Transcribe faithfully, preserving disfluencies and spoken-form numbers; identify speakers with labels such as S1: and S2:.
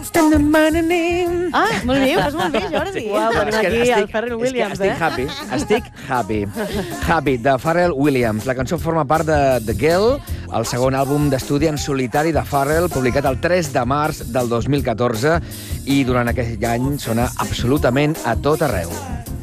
S1: Ah, molt bé, ho fas molt bé, Jordi.
S2: Uau, tenim aquí el Pharrell Williams,
S3: eh?
S2: eh?
S3: Estic happy, estic happy. Happy, de Pharrell Williams. La cançó forma part de The Girl, el segon àlbum d'estudi en solitari de Pharrell, publicat el tres de març del dos mil catorze, i durant aquell any sona absolutament a tot arreu.